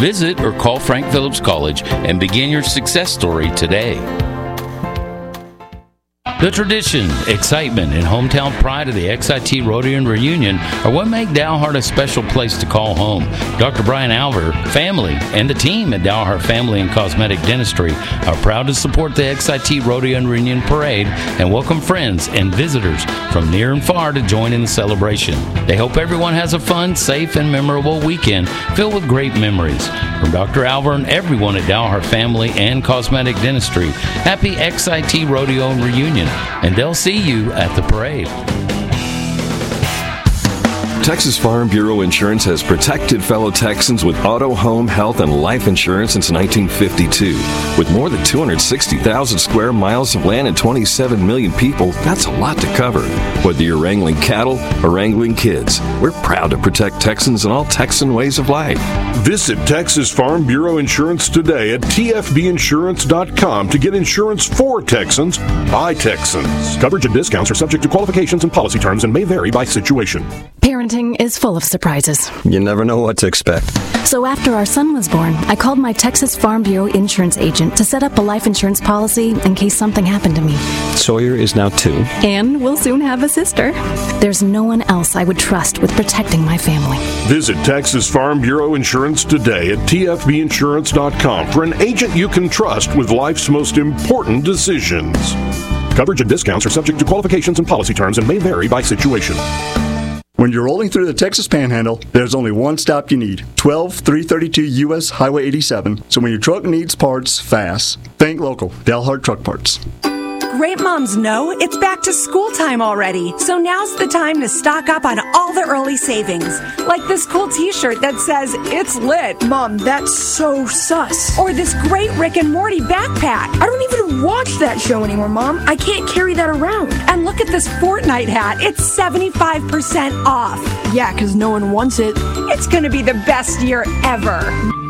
Visit or call Frank Phillips College and begin your success story today. The tradition, excitement, and hometown pride of the XIT Rotary Reunion are what make Dalhart a special place to call home. Dr. Brian Alver, family, and the team at Dalhart Family and Cosmetic Dentistry are proud to support the XIT Rotary Reunion Parade and welcome friends and visitors from near and far to join in the celebration. They hope everyone has a fun, safe, and memorable weekend filled with great memories. From Dr. Alver and everyone at Dalhart Family and Cosmetic Dentistry, happy XIT Rodeo and Reunion, and they'll see you at the parade. Texas Farm Bureau Insurance has protected fellow Texans with auto, home, health, and life insurance since 1952. With more than 260,000 square miles of land and 27 million people, that's a lot to cover. Whether you're wrangling cattle or wrangling kids, we're proud to protect Texans and all Texan ways of life. Visit Texas Farm Bureau Insurance today at tfbinsurance.com to get insurance for Texans by Texans. Coverage and discounts are subject to qualifications and policy terms and may vary by situation. Parenting is full of surprises. You never know what to expect. So after our son was born, I called my Texas Farm Bureau insurance agent to set up a life insurance policy in case something happened to me. Sawyer is now 2. And we'll soon have a sister. There's no one else I would trust with protecting my family. Visit Texas Farm Bureau Insurance today at tfbinsurance.com for an agent you can trust with life's most important decisions. Coverage and discounts are subject to qualifications and policy terms and may vary by situation. When you're rolling through the Texas Panhandle, there's only one stop you need, 12332 U.S. Highway 87. So when your truck needs parts fast, think local, Dalhart Truck Parts. Great moms know it's back to school time already, so now's the time to stock up on all the early savings. Like this cool t-shirt that says, "It's lit." Mom, that's so sus. Or this great Rick and Morty backpack. I don't even watch that show anymore, Mom. I can't carry that around. And look at this Fortnite hat. It's 75% off. Yeah, because no one wants it. It's going to be the best year ever.